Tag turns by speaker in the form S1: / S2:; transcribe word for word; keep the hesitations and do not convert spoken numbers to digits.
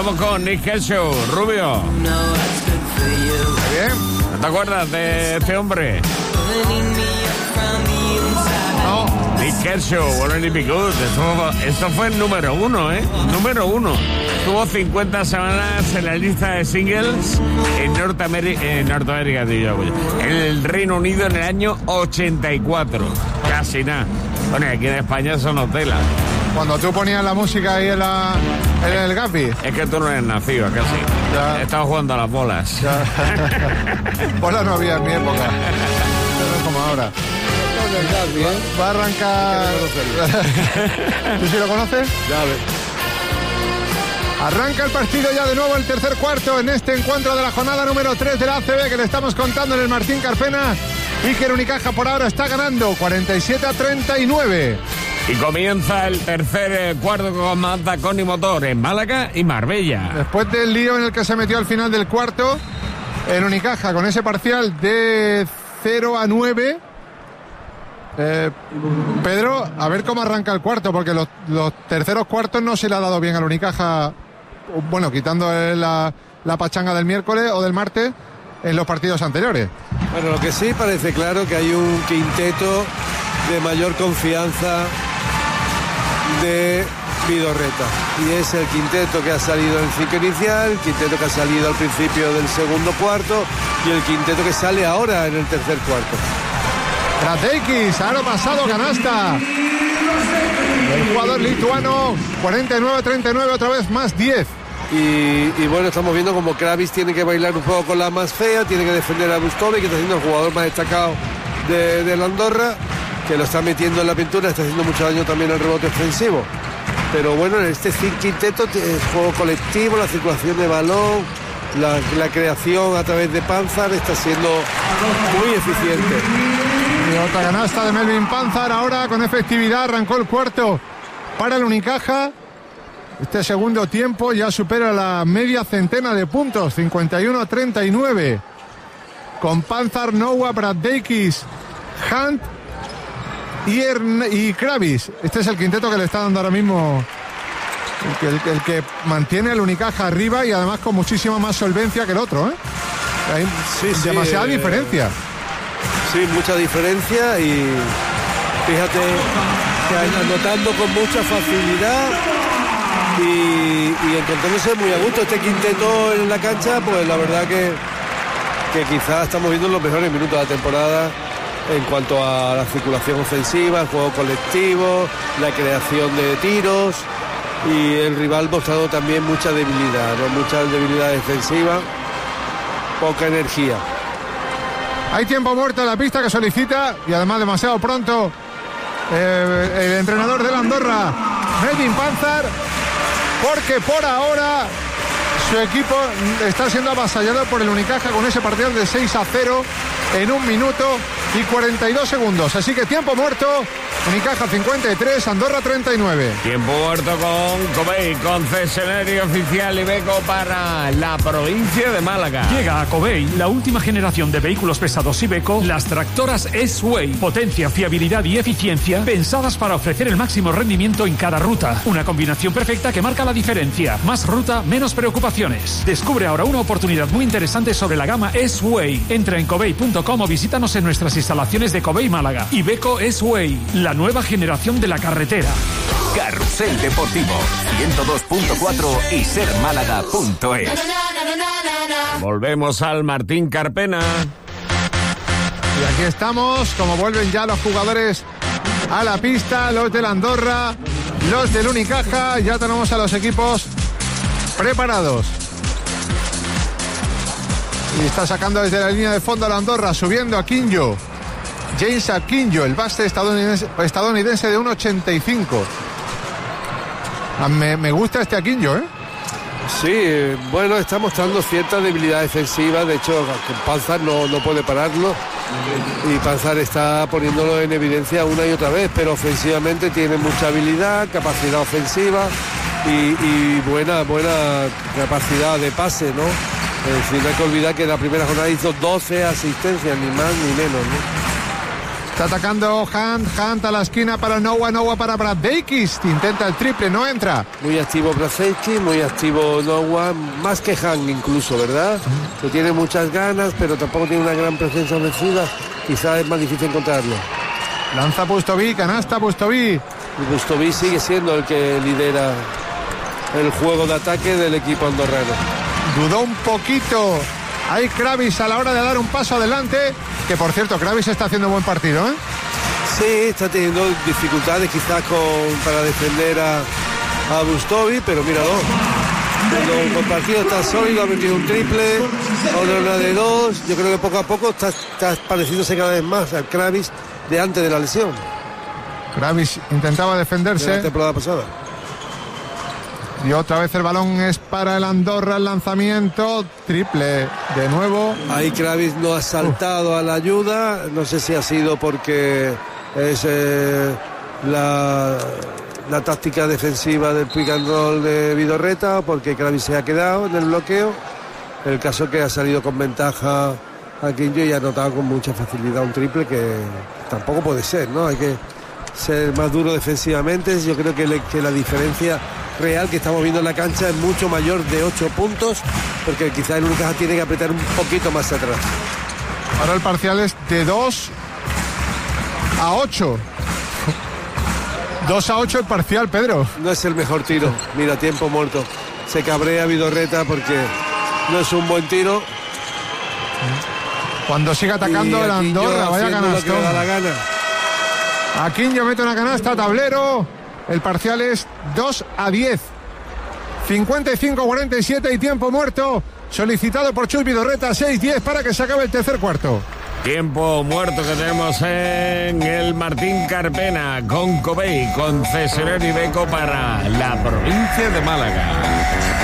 S1: Vamos con Nick Kershaw, Rubio.
S2: Bien.
S1: ¿No te acuerdas de este hombre?
S2: No.
S1: Nick Kershaw, Wouldn't It Be Good. Esto, esto fue el número uno, ¿eh? Número uno. Tuvo cincuenta semanas en la lista de singles en Norteamérica, en Norteamérica, digo, en el Reino Unido en el año ochenta y cuatro. Casi nada. Bueno, aquí en España son hotelas.
S2: Cuando tú ponías la música ahí en, la, en el Gapi.
S1: Es que tú no eres nacido, casi.
S2: Ya.
S1: Estaba jugando a las bolas.
S2: Ya. Bolas no había en mi época. No es como ahora. Va, va a arrancar. ¿Tú sí lo conoces?
S3: Ya ves.
S2: Arranca el partido ya de nuevo el tercer cuarto en este encuentro de la jornada número tres de la A C B que le estamos contando en el Martín Carpena. Iker Unicaja por ahora está ganando cuarenta y siete a treinta y nueve.
S1: Y comienza el tercer eh, cuarto con Mazda con y motor en Málaga y Marbella.
S2: Después del lío en el que se metió al final del cuarto, el Unicaja con ese parcial de cero a nueve. Eh, Pedro, a ver cómo arranca el cuarto, porque los, los terceros cuartos no se le ha dado bien al Unicaja, bueno, quitando la, la pachanga del miércoles o del martes en los partidos anteriores.
S3: Bueno, lo que sí parece claro que hay un quinteto de mayor confianza de Vidorreta, y es el quinteto que ha salido en el cinco inicial, el quinteto que ha salido al principio del segundo cuarto y el quinteto que sale ahora en el tercer cuarto.
S2: Rateikis, aro pasado, canasta. El jugador lituano, cuarenta y nueve a treinta y nueve, otra vez más diez.
S3: Y, y bueno, estamos viendo como Kravis tiene que bailar un poco con la más fea, tiene que defender a Bustovic, que está siendo el jugador más destacado de, de la Andorra, que lo está metiendo en la pintura, está haciendo mucho daño también al rebote ofensivo. Pero bueno, en este quinteto, el juego colectivo, la circulación de balón, la, la creación a través de Panzar está siendo muy eficiente.
S2: Y otra canasta de Melvin Panzar, ahora con efectividad, arrancó el cuarto para el Unicaja. Este segundo tiempo ya supera la media centena de puntos, cincuenta y uno a treinta y nueve. Con Panzar, Noah, Braddeikis, Hunt y, Ern y Kravis. Este es el quinteto que le está dando ahora mismo, el que, el, el que mantiene el Unicaja arriba y además con muchísima más solvencia que el otro, ¿eh? Hay
S3: sí, sí,
S2: demasiada
S3: eh,
S2: diferencia.
S3: Sí, mucha diferencia, y fíjate que anotando con mucha facilidad y, y encontrándose muy a gusto este quinteto en la cancha, pues la verdad que, que quizás estamos viendo los mejores minutos de la temporada en cuanto a la circulación ofensiva, el juego colectivo, la creación de tiros, y el rival mostrando también mucha debilidad, ¿no? Mucha debilidad defensiva, poca energía.
S2: Hay tiempo muerto en la pista que solicita, y además demasiado pronto, eh, el entrenador de la Andorra, Melvin Panzar, porque por ahora su equipo está siendo avasallado por el Unicaja con ese partido de seis a cero en un minuto y cuarenta y dos segundos. Así que tiempo muerto, Unicaja cincuenta y tres, Andorra treinta y nueve.
S1: Tiempo muerto con Covey, concesionario oficial Iveco para la provincia de Málaga.
S4: Llega a Covey la última generación de vehículos pesados Iveco, las tractoras S-Way. Potencia, fiabilidad y eficiencia pensadas para ofrecer el máximo rendimiento en cada ruta. Una combinación perfecta que marca la diferencia. Más ruta, menos preocupaciones. Descubre ahora una oportunidad muy interesante sobre la gama S-Way. Entra en covey punto com o visítanos en nuestras instalaciones de Covey Málaga. Iveco S-Way, la nueva generación de la carretera.
S5: Carrusel Deportivo, ciento dos punto cuatro y ser málaga punto es.
S1: Volvemos al Martín Carpena.
S2: Y aquí estamos, como vuelven ya los jugadores a la pista, los del Andorra, los del Unicaja, ya tenemos a los equipos preparados. Y está sacando desde la línea de fondo a la Andorra, subiendo a Quinjo. James Akinjo, el base estadounidense, estadounidense de uno ochenta y cinco. Me, me gusta este Akinjo, ¿eh?
S3: Sí, bueno, está mostrando cierta debilidad defensiva. De hecho, Panzar no, no puede pararlo, y Panzar está poniéndolo en evidencia una y otra vez, pero ofensivamente tiene mucha habilidad, capacidad ofensiva y, y buena, buena capacidad de pase, ¿no? Es decir, no hay que olvidar que en la primera jornada hizo doce asistencias, ni más ni menos, ¿no?
S2: Está atacando Hunt, Hunt a la esquina para Noah, Noah para Braddeikis. Intenta el triple, no entra.
S3: Muy activo Braddeikis, muy activo Noah, más que Hunt incluso, ¿verdad? Que tiene muchas ganas, pero tampoco tiene una gran presencia ofensiva. Quizás es más difícil encontrarlo.
S2: Lanza Pustovic, canasta Pustovic.
S3: Y Pustovic sigue siendo el que lidera el juego de ataque del equipo andorrano.
S2: Dudó un poquito ahí Kravis a la hora de dar un paso adelante, que por cierto Kravis está haciendo un buen partido, ¿eh?
S3: Sí, está teniendo dificultades quizás con, para defender a, a Pustovic, pero míralo, cuando el partido está sólido, ha metido un triple, ahora una de dos. Yo creo que poco a poco está, está pareciéndose cada vez más al Kravis de antes de la lesión.
S2: Kravis intentaba defenderse
S3: de la temporada pasada.
S2: Y otra vez el balón es para el Andorra, el lanzamiento, triple de nuevo.
S3: Ahí Kravis no ha saltado uh. a la ayuda, no sé si ha sido porque es eh, la, la táctica defensiva del pick and roll de Vidorreta o porque Kravis se ha quedado en el bloqueo. El caso que ha salido con ventaja a Quinjo y ha anotado con mucha facilidad un triple que tampoco puede ser, ¿no? Hay que ser más duro defensivamente. Yo creo que, le, que la diferencia real que estamos viendo en la cancha es mucho mayor de ocho puntos, porque quizás el Unicaja tiene que apretar un poquito más atrás.
S2: Ahora el parcial es de dos a ocho. dos a ocho el parcial, Pedro.
S3: No es el mejor tiro. Mira, tiempo muerto. Se cabrea Vidorreta porque no es un buen tiro.
S2: Cuando siga atacando el Andorra, vaya canasta. Aquinho mete una canasta, tablero. El parcial es dos a diez. cincuenta y cinco a cuarenta y siete y tiempo muerto. Solicitado por Chus Vidorreta, seis diez para que se acabe el tercer cuarto.
S1: Tiempo muerto que tenemos en el Martín Carpena con Covey, concesionario Iveco para la provincia de Málaga.